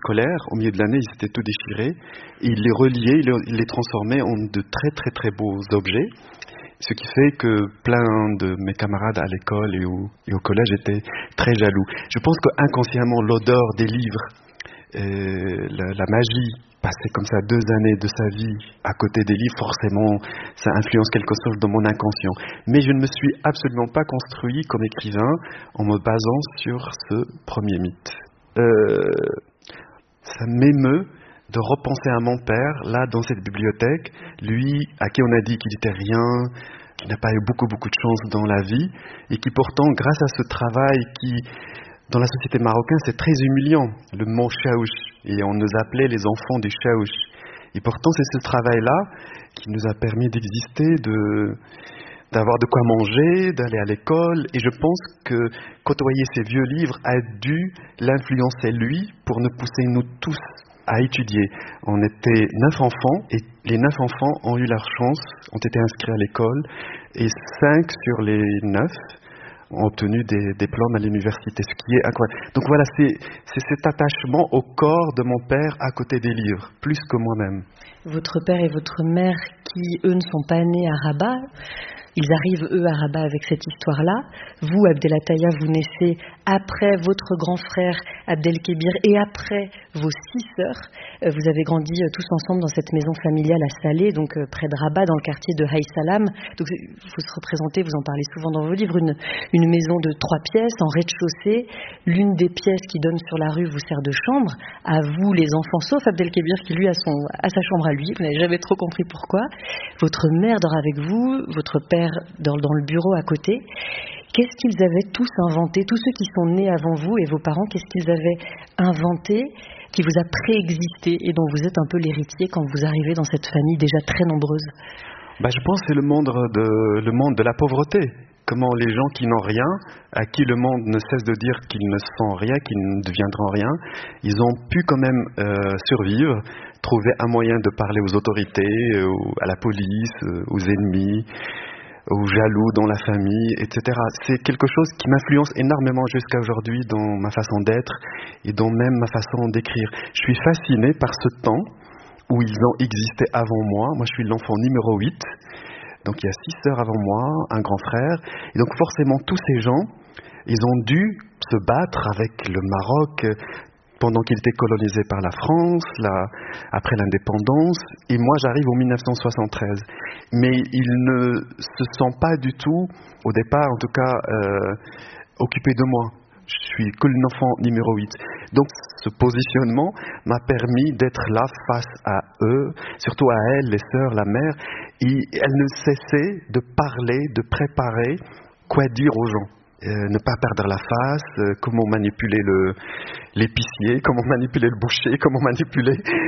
scolaires. Au milieu de l'année, ils étaient tout déchirés. Et il les reliait, il les transformait en de très très très beaux objets. Ce qui fait que plein de mes camarades à l'école et au collège étaient très jaloux. Je pense qu'inconsciemment, l'odeur des livres, la magie, passer comme ça 2 années de sa vie à côté des livres, forcément, ça influence quelque chose dans mon inconscient. Mais je ne me suis absolument pas construit comme écrivain en me basant sur ce premier mythe. Ça m'émeut de repenser à mon père, là, dans cette bibliothèque, lui, à qui on a dit qu'il n'était rien, qui n'a pas eu beaucoup de chance dans la vie, et qui pourtant, grâce à ce travail qui, dans la société marocaine, c'est très humiliant, le mot chaouch, et on nous appelait les enfants du chaouch. Et pourtant, c'est ce travail-là qui nous a permis d'exister, d'avoir de quoi manger, d'aller à l'école, et je pense que côtoyer ces vieux livres a dû l'influencer lui pour nous pousser, nous tous, à étudier. On était 9 enfants et les 9 enfants ont eu leur chance, ont été inscrits à l'école et 5 sur les 9 ont obtenu des diplômes à l'université, ce qui est incroyable. Donc voilà, c'est cet attachement au corps de mon père à côté des livres, plus que moi-même. Votre père et votre mère, qui eux ne sont pas nés à Rabat, ils arrivent eux à Rabat avec cette histoire-là. Vous, Abdelataya, vous naissez après votre grand frère Abdelkébir et après vos 6 sœurs. Vous avez grandi tous ensemble dans cette maison familiale à Salé, donc près de Rabat, dans le quartier de Haï Salam. Donc vous se représentez, vous en parlez souvent dans vos livres, une maison de 3 pièces en rez-de-chaussée. L'une des pièces qui donne sur la rue vous sert de chambre. À vous, les enfants, sauf Abdelkébir qui lui a sa chambre à lui. Vous n'avez jamais trop compris pourquoi. Votre mère dort avec vous, votre père dans le bureau à côté. Qu'est-ce qu'ils avaient tous inventé, tous ceux qui sont nés avant vous et vos parents, qu'est-ce qu'ils avaient inventé qui vous a préexisté et dont vous êtes un peu l'héritier quand vous arrivez dans cette famille déjà très nombreuse? Je pense que c'est le monde de la pauvreté. Comment les gens qui n'ont rien, à qui le monde ne cesse de dire qu'ils ne sont rien, qu'ils ne deviendront rien, ils ont pu quand même survivre, trouver un moyen de parler aux autorités, à la police, aux ennemis, aux jaloux dans la famille, etc. C'est quelque chose qui m'influence énormément jusqu'à aujourd'hui dans ma façon d'être et dans même ma façon d'écrire. Je suis fasciné par ce temps où ils ont existé avant moi. Moi, je suis l'enfant numéro 8. Donc, il y a 6 sœurs avant moi, un grand frère. Et donc, forcément, tous ces gens, ils ont dû se battre avec le Maroc pendant qu'il était colonisé par la France, après l'indépendance. Et moi, j'arrive en 1973. Mais ils ne se sentent pas du tout, au départ en tout cas, occupés de moi. Je suis que l'enfant numéro 8. Donc ce positionnement m'a permis d'être là face à eux, surtout à elles, les sœurs, la mère. Et elles ne cessaient de parler, de préparer quoi dire aux gens. Ne pas perdre la face, comment manipuler l'épicier, comment manipuler le boucher, comment manipuler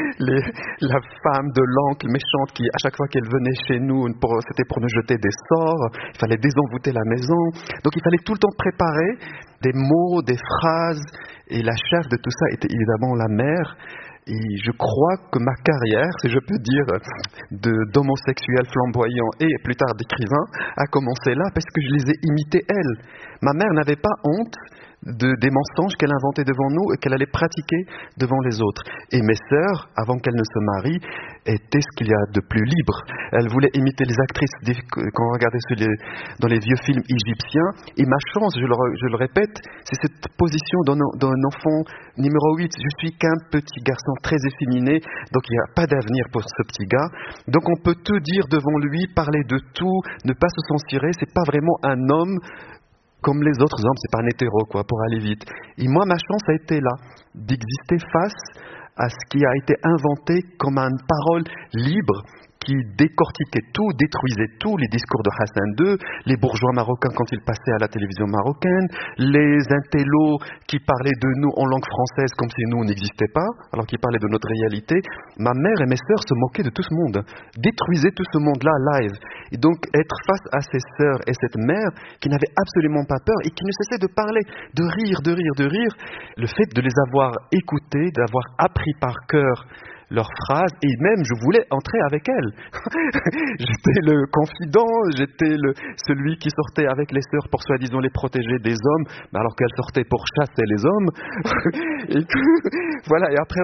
la femme de l'oncle méchante qui, à chaque fois qu'elle venait chez nous, c'était pour nous jeter des sorts, il fallait désenvoûter la maison. Donc il fallait tout le temps préparer des mots, des phrases, et la chef de tout ça était évidemment la mère. Et je crois que ma carrière, si je peux dire, d'homosexuel flamboyant et plus tard d'écrivain, a commencé là parce que je les ai imités elles. Ma mère n'avait pas honte des mensonges qu'elle inventait devant nous et qu'elle allait pratiquer devant les autres. Et mes sœurs, avant qu'elles ne se marient, étaient ce qu'il y a de plus libre. Elles voulaient imiter les actrices quand on regardait dans les vieux films égyptiens. Et ma chance, je le répète, c'est cette position d'un enfant numéro 8. Je suis qu'un petit garçon très efféminé, donc il n'y a pas d'avenir pour ce petit gars. Donc on peut tout dire devant lui, parler de tout, ne pas se censurer. C'est pas vraiment un homme comme les autres hommes, c'est pas un hétéro, pour aller vite. Et moi, ma chance a été là, d'exister face à ce qui a été inventé comme une parole libre, qui décortiquait tout, détruisait tout, les discours de Hassan II, les bourgeois marocains quand ils passaient à la télévision marocaine, les intellos qui parlaient de nous en langue française comme si nous n'existions pas, alors qu'ils parlaient de notre réalité. Ma mère et mes sœurs se moquaient de tout ce monde, détruisaient tout ce monde-là live. Et donc être face à ces sœurs et cette mère qui n'avaient absolument pas peur et qui ne cessaient de parler, de rire, le fait de les avoir écoutés, d'avoir appris par cœur leurs phrases, et même je voulais entrer avec elles. J'étais le confident, j'étais celui qui sortait avec les sœurs pour soi-disant les protéger des hommes, alors qu'elles sortaient pour chasser les hommes. Voilà, et après